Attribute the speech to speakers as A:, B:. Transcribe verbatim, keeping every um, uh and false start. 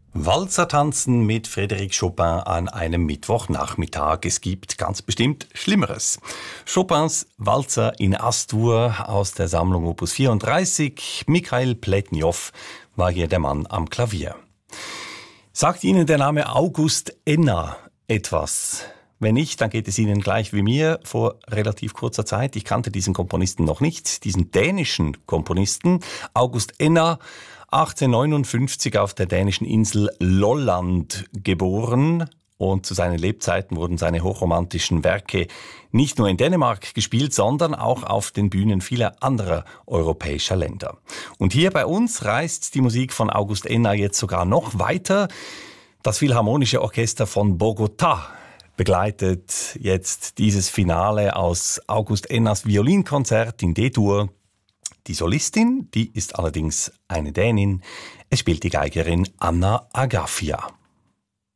A: Walzer tanzen mit Frédéric Chopin an einem Mittwochnachmittag. Es gibt ganz bestimmt Schlimmeres. Chopins Walzer in As-Dur aus der Sammlung Opus vierunddreißig. Mikhail Pletnjow war hier der Mann am Klavier. Sagt Ihnen der Name August Enna etwas? Wenn nicht, dann geht es Ihnen gleich wie mir vor relativ kurzer Zeit. Ich kannte diesen Komponisten noch nicht, diesen dänischen Komponisten. August Enna, achtzehnhundertneunundfünfzig auf der dänischen Insel Lolland geboren. Und zu seinen Lebzeiten wurden seine hochromantischen Werke nicht nur in Dänemark gespielt, sondern auch auf den Bühnen vieler anderer europäischer Länder. Und hier bei uns reist die Musik von August Enna jetzt sogar noch weiter. Das Philharmonische Orchester von Bogotá begleitet jetzt dieses Finale aus August Ennas Violinkonzert in D-Dur. Die Solistin, die ist allerdings eine Dänin. Es spielt die Geigerin Anna Agafia.